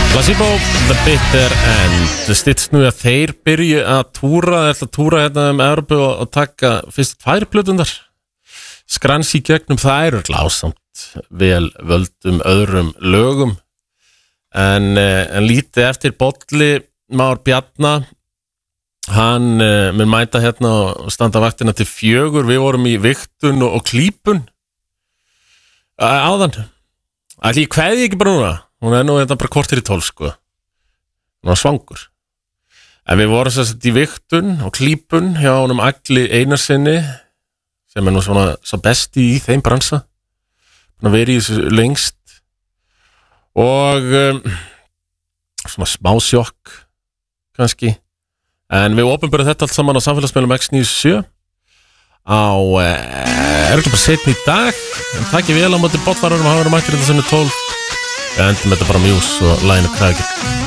Placebo, The Bitter End. Styttst nú að þeir byrju að túra hérna Evrópu og taka fyrst 2 plötundar. Skrans í gegnum þær ásamt vel völdum öðrum lögum. En lítið eftir Bolli Már Bjarna. Hann mun mæta hérna og standa vaktina til 4. Við vorum í vigtun og klípun áðan. Ætli ég kveði ekki bara núna. Hún nú þetta bara kortir í 12 sko. Hún var svangur. En við vorum sett í vigtun og klípun hjá honum Agli Einarsinni sem nú svona sá besti í þeim bransa. Hún verið í þessu lengst og svona smá sjokk kannski. En við opinberum þetta allt saman á samfélagsmiðlum X97 ekki bara setni í dag en takk ég vel á móti botvarum og hafa verið mættir þetta sem 12. Við endum þetta bara mjús og læna krækir.